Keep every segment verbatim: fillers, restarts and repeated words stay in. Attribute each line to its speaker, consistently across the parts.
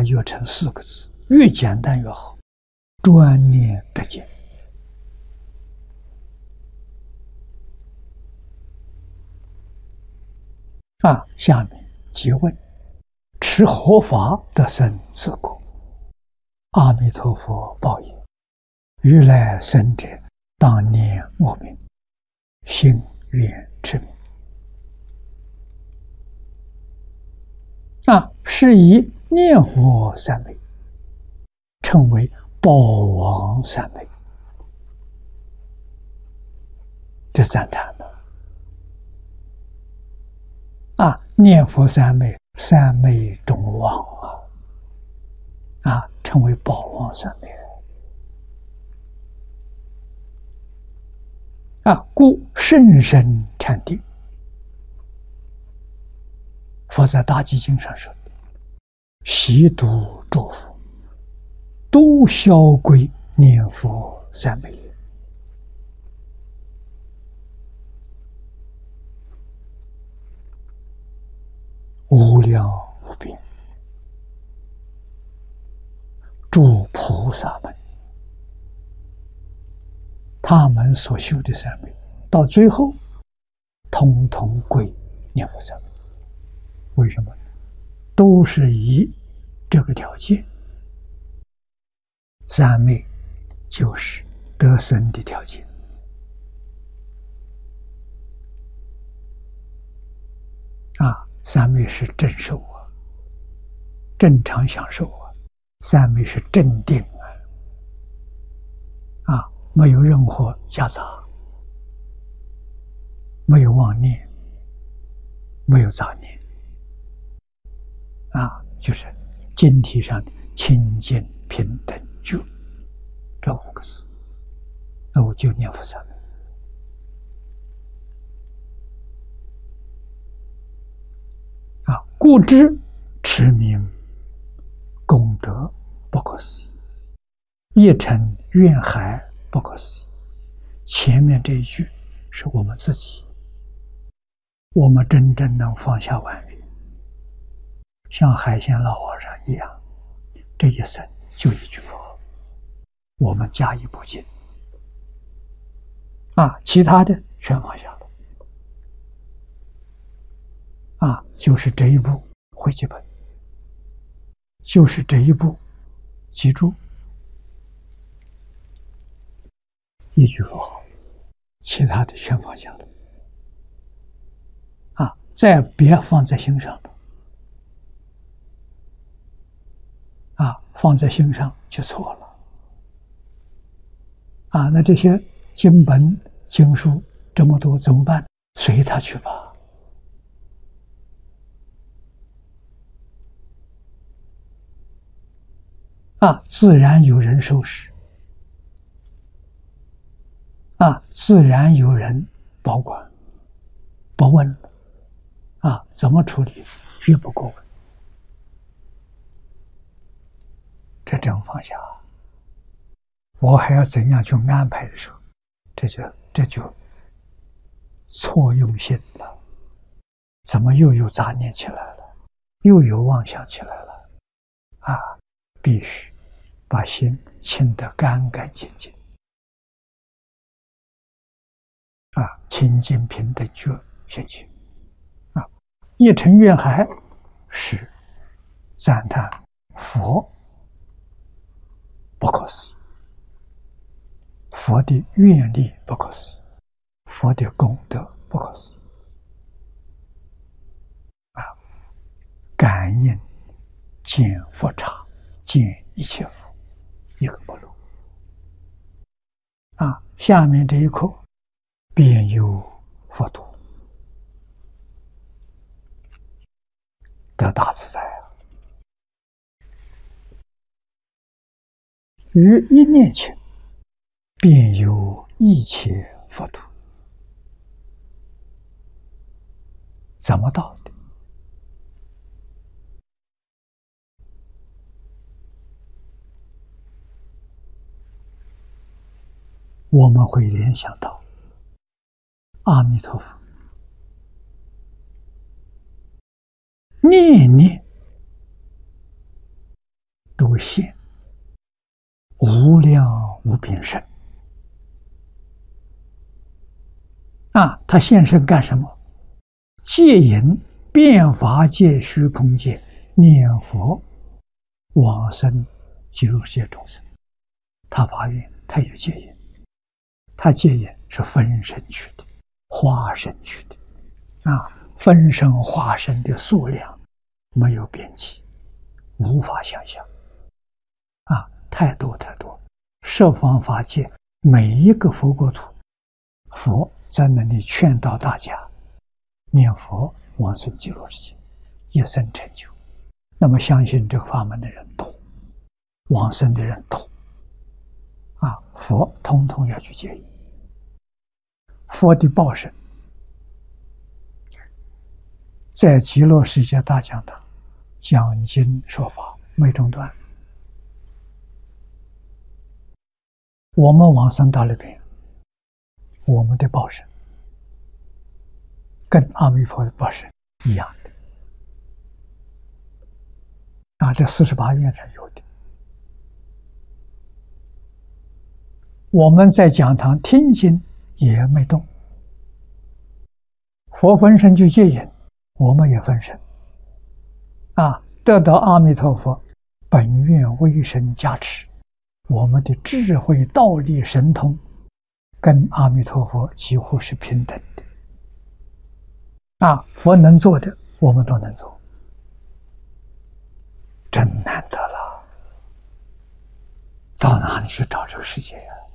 Speaker 1: 约成四个字，越简单越好，专念得见。啊，下面即问：持合法得生自果。阿弥陀佛报言：如来生者，当念我名，心愿之名。啊，是以念佛三昧，称为宝王三昧。这赞叹的啊，念佛三昧，三昧中王啊，啊，称为宝王三昧啊，故甚深禅定。佛在大寂经上说：“悉度诸佛，都消归念佛三昧。”无量无边，诸菩萨们，他们所修的三昧，到最后，统统归念佛三昧。为什么？都是以这个条件，三昧就是得生的条件。啊，三昧是正受啊，正常享受啊，三昧是正定啊，啊，没有任何夹杂，没有妄念，没有杂念，啊，就是经题上的清净平等觉这五个字，那我就念佛三昧。啊，故知持名功德不可思议，业成怨海不可思议。前面这一句是我们自己，我们真正能放下万缘，像海鲜老和尚一样，这一生就一句佛号，我们加以不进啊，其他的全放下了。啊，就是这一步会记本，就是这一步记住一句佛号，其他的全放下了。啊，再别放在心上了。啊，放在心上就错了。啊，那这些经本经书这么多怎么办？随他去吧。啊，自然有人收拾，啊，自然有人保管，不问了，啊，怎么处理，绝不过问，这种放下，我还要怎样去安排的时候，这就这就错用心了，怎么又有杂念起来了，又有妄想起来了，啊，必须把心清得干干净净，啊，清净平等觉现前，啊，一成愿海是赞叹佛不可思议，佛的愿力不可思议，佛的功德不可思议，啊，感应见佛刹，见一切佛，一个不漏。啊，下面这一课便有佛土，得大自在啊！于一念前，便有一切佛土。怎么到的？我们会联想到阿弥陀佛，念念有限，无量无边身。啊，他现身干什么？借引变法界、虚空界念佛往生极乐世界众生。他发愿，他有戒引，他戒引是分身去的，化身去的。啊，分身化身的数量没有边际，无法想象。啊，太多太多，十方法界每一个佛国土，佛在那里劝导大家念佛往生极乐世界，一生成就。那么相信这个法门的人多，往生的人多。啊，佛通通要去接引。佛的报身在极乐世界大讲堂讲经说法没中断。我们往生到那边，我们的报身跟阿弥陀的报身一样的。啊，这四十八愿上有的。我们在讲堂听经也没动，佛分身去接引，我们也分身。啊，得到阿弥陀佛本愿威神加持，我们的智慧道力神通跟阿弥陀佛几乎是平等的。啊，佛能做的我们都能做，真难得了。到哪里去找这个世界呀？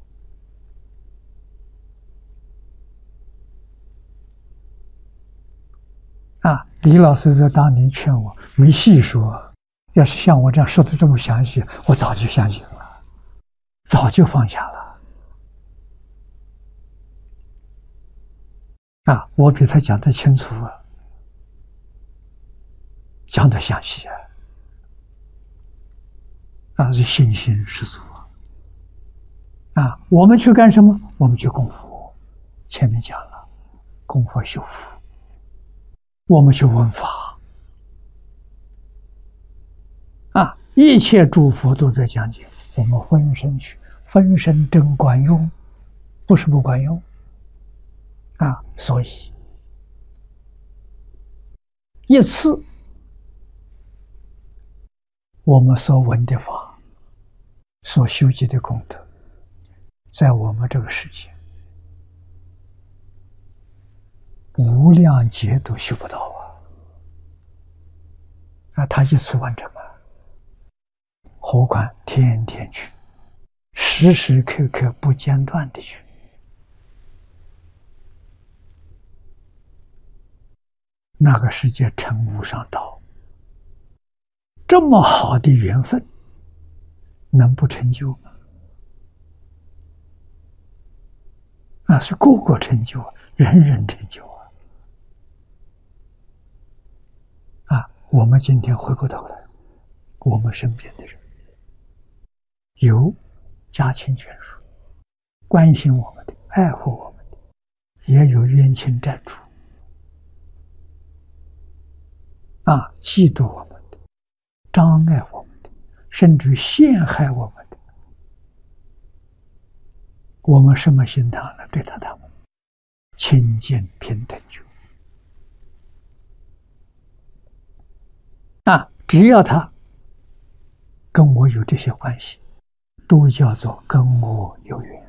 Speaker 1: 啊，李老师在当年劝我，没细说，要是像我这样说的这么详细，我早就相信了，早就放下了。啊，我比他讲得清楚啊，讲得详细啊，啊，是信心十足啊。啊，我们去干什么？我们去供佛。前面讲了，供佛修福。我们去闻法。啊，一切诸佛都在讲解，我们分身去，分身真管用，不是不管用。啊，所以一次我们所闻的法，所修集的功德，在我们这个世界无量劫都修不到啊！啊，他一次完成啊，何况天天去，时时刻刻不间断的去。那个世界成无上道，这么好的缘分，能不成就吗？啊，是个个成就，人人成就啊！啊，我们今天回过头来，我们身边的人，有家亲眷属关心我们的、爱护我们的，也有冤亲债主啊，嫉妒我们的、障碍我们的，甚至陷害我们的。我们什么心态呢？对待他们清净平等觉啊，只要他跟我有这些关系，都叫做跟我有缘。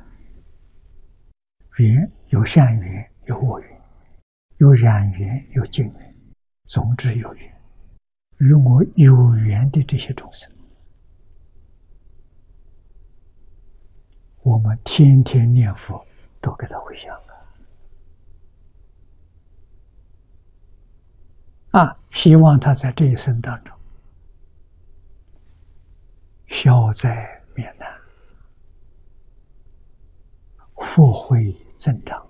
Speaker 1: 缘有善缘，有恶缘，有染缘，有净缘，总之有缘。与我有缘的这些众生，我们天天念佛都给他回向了啊！希望他在这一生当中消灾免难，福慧增长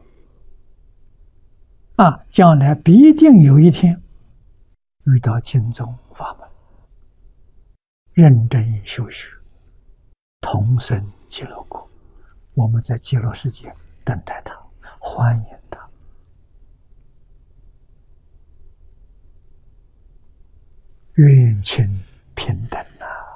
Speaker 1: 啊！将来必定有一天遇到经宗法门，认真修学，同生极乐国。我们在极乐世界等待他，欢迎他。愿亲平等。